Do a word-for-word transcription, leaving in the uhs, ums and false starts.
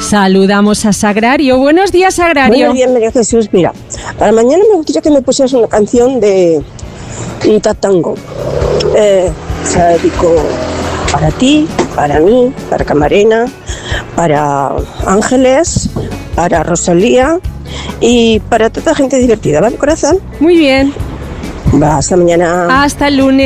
Saludamos a Sagrario. Buenos días, Sagrario. Buenos días, María Jesús. Mira, para mañana me gustaría que me pusieras una canción de un tatango. Eh, se la dedico para ti, para mí, para Camarena, para Ángeles, para Rosalía y para toda gente divertida, ¿vale, corazón? Muy bien. Va, hasta mañana. Hasta el lunes.